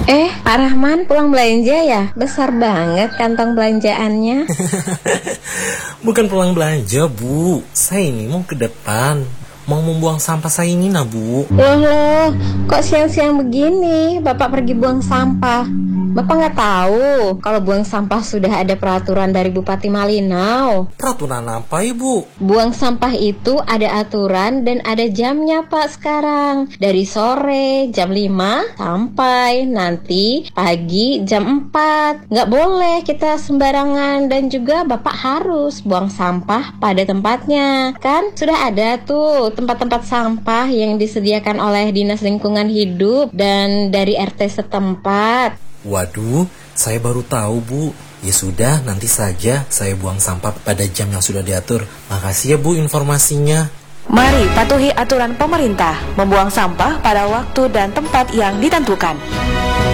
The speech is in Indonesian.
Pak Rahman pulang belanja ya? Besar banget kantong belanjaannya. Bukan pulang belanja, Bu. Saya ini mau ke depan. Mau membuang sampah saya ini, Bu. Loh, kok siang-siang begini Bapak pergi buang sampah? Bapak nggak tahu kalau buang sampah sudah ada peraturan dari Bupati Malinau. Peraturan apa, Ibu? Buang sampah itu ada aturan dan ada jamnya, Pak, sekarang. Dari sore jam 5 sampai nanti pagi jam 4. Nggak boleh kita sembarangan, dan juga Bapak harus buang sampah pada tempatnya. Kan sudah ada tuh tempat-tempat sampah yang disediakan oleh Dinas Lingkungan Hidup dan dari RT setempat. Waduh, saya baru tahu, Bu. Ya sudah, nanti saja saya buang sampah pada jam yang sudah diatur. Makasih ya, Bu, informasinya. Mari patuhi aturan pemerintah, membuang sampah pada waktu dan tempat yang ditentukan.